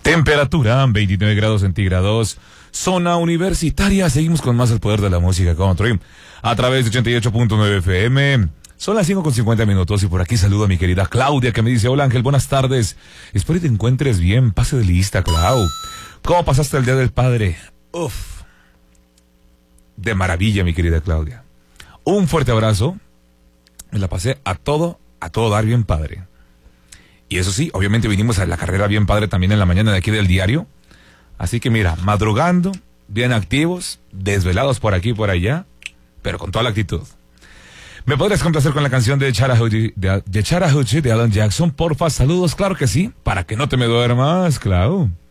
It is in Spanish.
Temperatura 29 grados centígrados. Zona universitaria. Seguimos con más el poder de la música country a través de 88.9 FM. Son las 5:50 y por aquí saludo a mi querida Claudia, que me dice: hola Ángel, buenas tardes. Espero que te encuentres bien. Pase de lista, Clau. ¿Cómo pasaste el Día del Padre? Uf. De maravilla, mi querida Claudia. Un fuerte abrazo. Me la pasé a todo dar bien padre. Y eso sí, obviamente vinimos a la carrera bien padre también en la mañana de aquí del diario. Así que mira, madrugando, bien activos, desvelados por aquí y por allá, pero con toda la actitud. ¿Me podrías complacer con la canción de Chattahoochee de Alan Jackson? Porfa, saludos, claro que sí, para que no te me duermas, Clau.